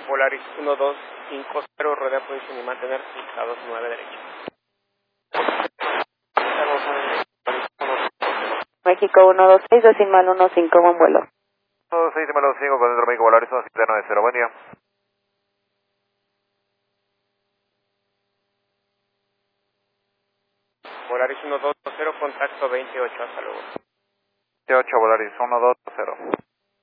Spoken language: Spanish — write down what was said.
Polaris 1250, rueda posición y mantener fijados 9 derecho. México 126, decimal 15, buen vuelo. 126, decimal 15, con Centro México Polaris 1790, buen día. Polaris 120, contacto 28, hasta luego. 28, Polaris 120.